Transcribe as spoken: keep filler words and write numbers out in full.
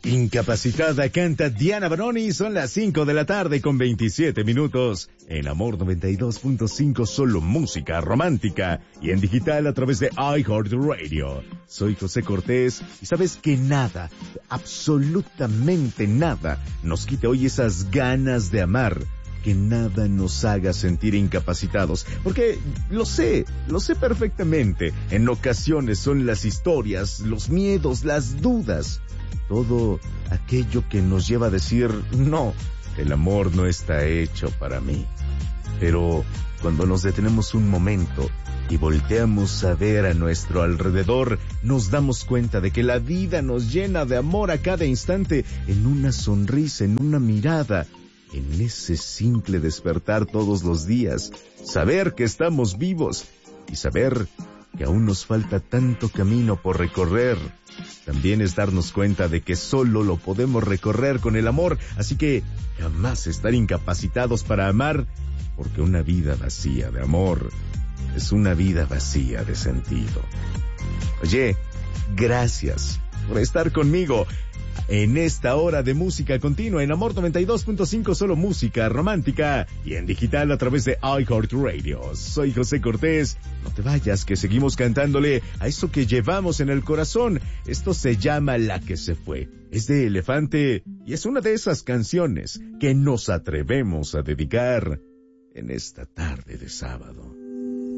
Incapacitada canta Diana Baroni, son las cinco de la tarde con veintisiete minutos. En Amor noventa y dos punto cinco, solo música romántica. Y en digital a través de iHeartRadio. Soy José Cortés y sabes que nada, absolutamente nada, nos quite hoy esas ganas de amar. Que nada nos haga sentir incapacitados, porque lo sé, lo sé perfectamente. En ocasiones son las historias, los miedos, las dudas, todo aquello que nos lleva a decir, no, el amor no está hecho para mí. Pero cuando nos detenemos un momento y volteamos a ver a nuestro alrededor, nos damos cuenta de que la vida nos llena de amor a cada instante, en una sonrisa, en una mirada, en ese simple despertar todos los días, saber que estamos vivos y saber que aún nos falta tanto camino por recorrer. También es darnos cuenta de que solo lo podemos recorrer con el amor, así que jamás estar incapacitados para amar, porque una vida vacía de amor es una vida vacía de sentido. Oye, gracias por estar conmigo en esta hora de música continua en Amor noventa y dos punto cinco, solo música romántica y en digital a través de iHeartRadio. Soy José Cortés. No te vayas, que seguimos cantándole a eso que llevamos en el corazón. Esto se llama La que se fue. Es de Elefante y es una de esas canciones que nos atrevemos a dedicar en esta tarde de sábado.